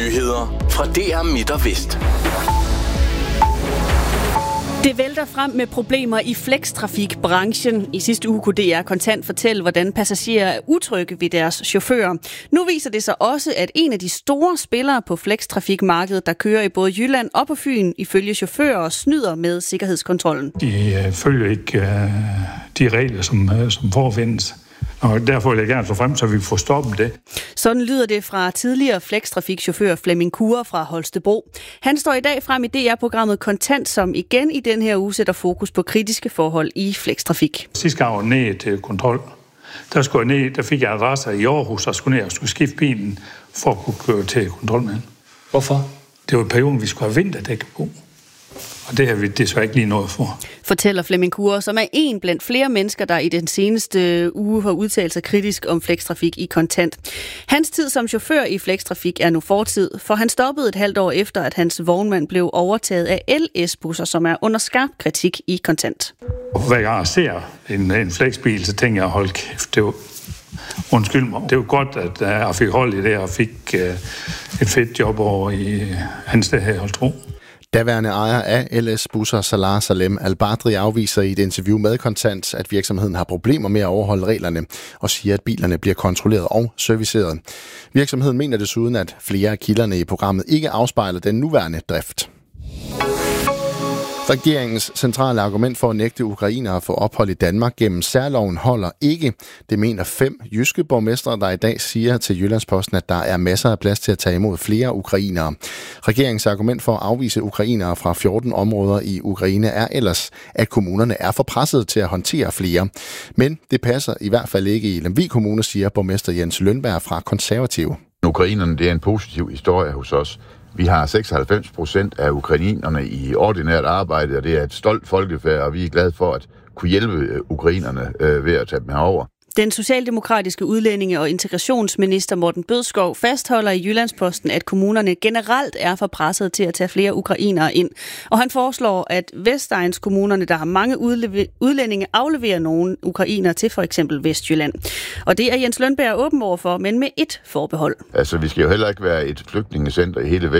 Nyheder fra DR Midt og Vest. Det vælter frem med problemer i flextrafikbranchen. I sidste uge kunne DR Kontant fortælle, hvordan passagerer er utrygge ved deres chauffører. Nu viser det sig også, at en af de store spillere på flextrafikmarkedet, der kører i både Jylland og på Fyn, ifølge chauffører snyder med sikkerhedskontrollen. De følger ikke de regler, som forvendes. Og derfor vil jeg gerne få frem, så vi får stoppet det. Sådan lyder det fra tidligere flextrafikchauffør Flemming Kure fra Holstebro. Han står i dag frem i DR-programmet Kontant, som igen i den her uge sætter fokus på kritiske forhold i flextrafik. Sidste gang var ned til kontrol. Der fik jeg adresser i Aarhus og skulle ned og skulle skifte bilen for at kunne køre til kontrol med. Hvorfor? Det var perioden, vi skulle have vinterdæk på. Og det har vi desværre ikke lige noget for. Fortæller Flemming Kure, som er en blandt flere mennesker, der i den seneste uge har udtalt sig kritisk om flextrafik i Kontant. Hans tid som chauffør i flextrafik er nu fortid, for han stoppede et halvt år efter, at hans vognmand blev overtaget af LS-busser, som er under skarp kritik i Kontant. Hver gang jeg ser en flexbil, så tænker jeg, hold kæft, undskyld mig. Det er jo godt, at jeg fik hold i det og fik et fedt job over i hans sted her i Holstebro. Daværende ejer af LS-busser, Salah Salem Al-Badri, afviser i et interview med Kontant, at virksomheden har problemer med at overholde reglerne og siger, at bilerne bliver kontrolleret og serviceret. Virksomheden mener desuden, at flere af kilderne i programmet ikke afspejler den nuværende drift. Regeringens centrale argument for at nægte ukrainere at få ophold i Danmark gennem særloven holder ikke. Det mener 5 jyske borgmestre, der i dag siger til Jyllandsposten, at der er masser af plads til at tage imod flere ukrainere. Regeringens argument for at afvise ukrainere fra 14 områder i Ukraine er ellers, at kommunerne er for presset til at håndtere flere. Men det passer i hvert fald ikke i Lemvig Kommune, siger borgmester Jens Lønberg fra Konservative. Ukrainerne, det er en positiv historie hos os. Vi har 96% af ukrainerne i ordinært arbejde, og det er et stolt folkefærd, og vi er glade for at kunne hjælpe ukrainerne ved at tage dem herover. Den socialdemokratiske udlændinge- og integrationsminister Morten Bødskov fastholder i Jyllandsposten, at kommunerne generelt er for presset til at tage flere ukrainere ind. Og han foreslår, at Vestegnskommunerne, der har mange udlændinge, afleverer nogle ukrainere til for eksempel Vestjylland. Og det er Jens Lønberg åben overfor, men med et forbehold. Altså, vi skal jo heller ikke være et flygtningecenter i hele